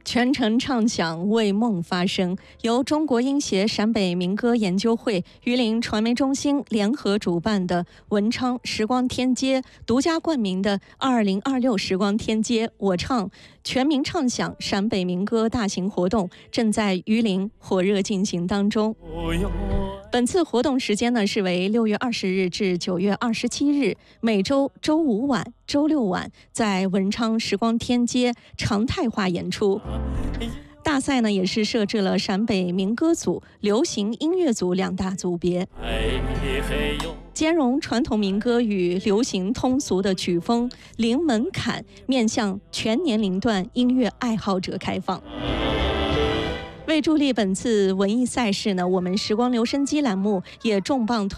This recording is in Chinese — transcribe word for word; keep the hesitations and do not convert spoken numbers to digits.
全程唱响为梦发声，由中国音协陕北民歌研究会、榆林传媒中心联合主办的文昌时光天街独家冠名的二零二六时光天街我唱全民唱响陕北民歌大型活动正在榆林火热进行当中。本次活动时间呢是为六月二十日至九月二十七日，每周周五晚、周六晚在文昌时光天街常态化演出。大赛呢也是设置了陕北民歌组、流行音乐组两大组别，兼容传统民歌与流行通俗的曲风，零门槛，面向全年龄段音乐爱好者开放。为助力本次文艺赛事呢，我们时光留声机栏目也重磅推